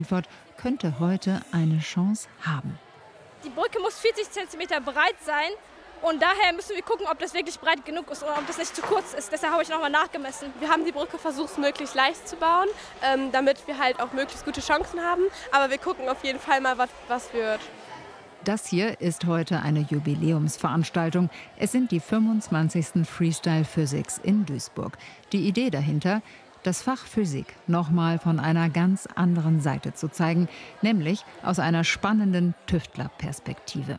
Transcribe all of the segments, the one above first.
könnte heute eine Chance haben. Die Brücke muss 40 cm breit sein und daher müssen wir gucken, ob das wirklich breit genug ist oder ob das nicht zu kurz ist. Deshalb habe ich nochmal nachgemessen. Wir haben die Brücke versucht, möglichst leicht zu bauen, damit wir halt auch möglichst gute Chancen haben. Aber wir gucken auf jeden Fall mal, was wird. Das hier ist heute eine Jubiläumsveranstaltung. Es sind die 25. Freestyle Physics in Duisburg. Die Idee dahinter: das Fach Physik nochmal von einer ganz anderen Seite zu zeigen, nämlich aus einer spannenden Tüftlerperspektive.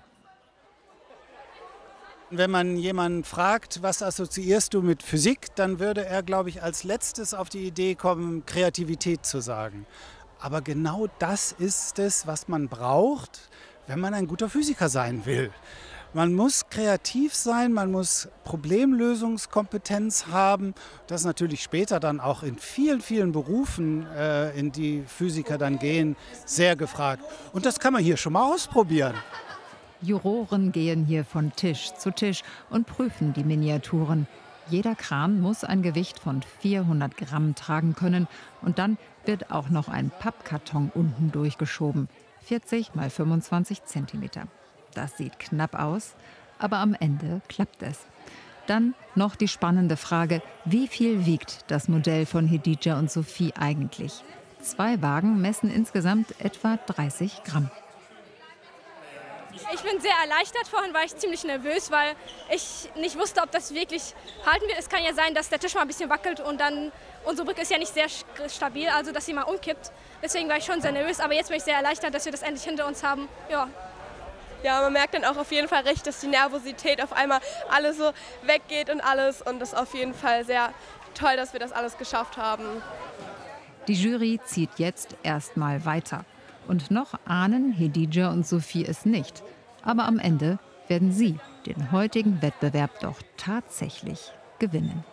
Wenn man jemanden fragt, was assoziierst du mit Physik, dann würde er, glaube ich, als letztes auf die Idee kommen, Kreativität zu sagen. Aber genau das ist es, was man braucht, wenn man ein guter Physiker sein will. Man muss kreativ sein, man muss Problemlösungskompetenz haben. Das ist natürlich später dann auch in vielen, vielen Berufen, in die Physiker dann gehen, sehr gefragt. Und das kann man hier schon mal ausprobieren. Juroren gehen hier von Tisch zu Tisch und prüfen die Miniaturen. Jeder Kran muss ein Gewicht von 400 Gramm tragen können. Und dann wird auch noch ein Pappkarton unten durchgeschoben. 40 mal 25 Zentimeter. Das sieht knapp aus, aber am Ende klappt es. Dann noch die spannende Frage: Wie viel wiegt das Modell von Hedija und Sophie eigentlich? 2 Wagen messen insgesamt etwa 30 Gramm. Ich bin sehr erleichtert. Vorhin war ich ziemlich nervös, weil ich nicht wusste, ob das wirklich halten wird. Es kann ja sein, dass der Tisch mal ein bisschen wackelt und dann unsere Brücke ist ja nicht sehr stabil, also dass sie mal umkippt. Deswegen war ich schon sehr nervös, aber jetzt bin ich sehr erleichtert, dass wir das endlich hinter uns haben. Ja, man merkt dann auch auf jeden Fall recht, dass die Nervosität auf einmal alles so weggeht und alles. Und das ist auf jeden Fall sehr toll, dass wir das alles geschafft haben. Die Jury zieht jetzt erstmal weiter. Und noch ahnen Hedija und Sophie es nicht. Aber am Ende werden sie den heutigen Wettbewerb doch tatsächlich gewinnen.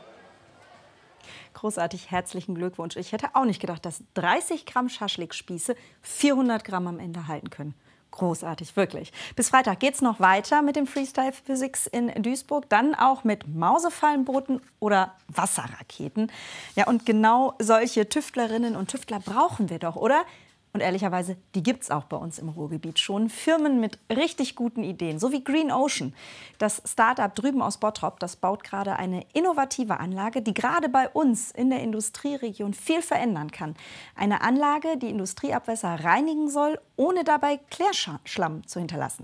Großartig, herzlichen Glückwunsch. Ich hätte auch nicht gedacht, dass 30 Gramm Schaschlikspieße 400 Gramm am Ende halten können. Großartig, wirklich. Bis Freitag geht es noch weiter mit dem Freestyle Physics in Duisburg. Dann auch mit Mausefallenbooten oder Wasserraketen. Ja, und genau solche Tüftlerinnen und Tüftler brauchen wir doch, oder? Und ehrlicherweise, die gibt es auch bei uns im Ruhrgebiet schon. Firmen mit richtig guten Ideen, so wie Green Ocean. Das Start-up drüben aus Bottrop, das baut gerade eine innovative Anlage, die gerade bei uns in der Industrieregion viel verändern kann. Eine Anlage, die Industrieabwässer reinigen soll, ohne dabei Klärschlamm zu hinterlassen.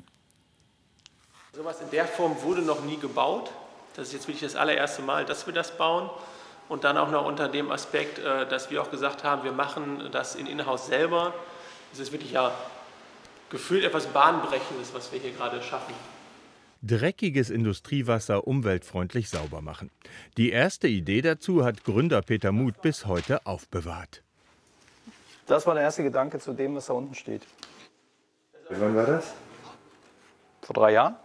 So etwas in der Form wurde noch nie gebaut. Das ist jetzt wirklich das allererste Mal, dass wir das bauen. Und dann auch noch unter dem Aspekt, dass wir auch gesagt haben, wir machen das in Inhouse selber. Das ist wirklich ja gefühlt etwas Bahnbrechendes, was wir hier gerade schaffen. Dreckiges Industriewasser umweltfreundlich sauber machen. Die erste Idee dazu hat Gründer Peter Muth bis heute aufbewahrt. Das war der erste Gedanke zu dem, was da unten steht. Wann war das? Vor 3 Jahren.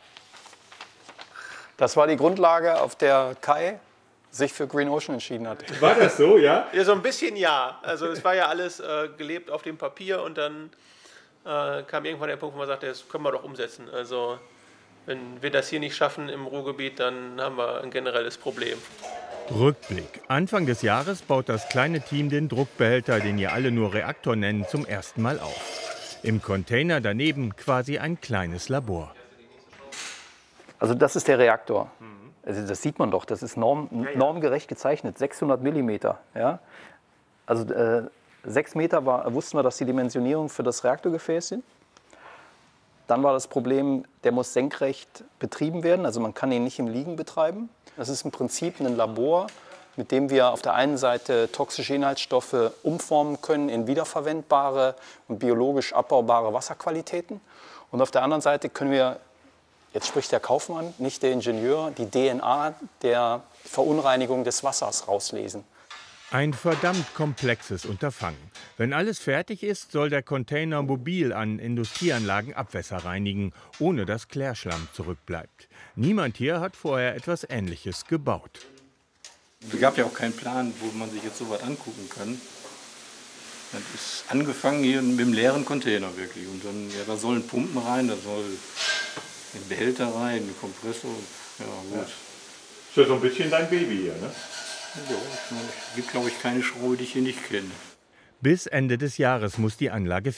Das war die Grundlage, auf der Kai sich für Green Ocean entschieden hat. War das so, ja? Ja, so ein bisschen ja. Also es war ja alles gelebt auf dem Papier und dann kam irgendwann der Punkt, wo man sagte, das können wir doch umsetzen. Also wenn wir das hier nicht schaffen im Ruhrgebiet, dann haben wir ein generelles Problem. Rückblick. Anfang des Jahres baut das kleine Team den Druckbehälter, den ihr alle nur Reaktor nennen, zum ersten Mal auf. Im Container daneben quasi ein kleines Labor. Also das ist der Reaktor. Also das sieht man doch, das ist normgerecht gezeichnet, 600 mm. Ja? Also 6 Meter wussten wir, dass die Dimensionierung für das Reaktorgefäß sind. Dann war das Problem, der muss senkrecht betrieben werden, also man kann ihn nicht im Liegen betreiben. Das ist im Prinzip ein Labor, mit dem wir auf der einen Seite toxische Inhaltsstoffe umformen können in wiederverwendbare und biologisch abbaubare Wasserqualitäten. Und auf der anderen Seite können wir, jetzt spricht der Kaufmann, nicht der Ingenieur, die DNA der Verunreinigung des Wassers rauslesen. Ein verdammt komplexes Unterfangen. Wenn alles fertig ist, soll der Container mobil an Industrieanlagen Abwässer reinigen, ohne dass Klärschlamm zurückbleibt. Niemand hier hat vorher etwas Ähnliches gebaut. Es gab ja auch keinen Plan, wo man sich jetzt so was angucken kann. Das ist angefangen hier mit dem leeren Container wirklich. Und dann, ja, da sollen Pumpen rein, da soll ein Behälter rein, ein Kompressor. Ja, gut. Ist ja so ein bisschen dein Baby hier, ne? Ja, es gibt, glaube ich, keine Schraube, die ich hier nicht kenne. Bis Ende des Jahres muss die Anlage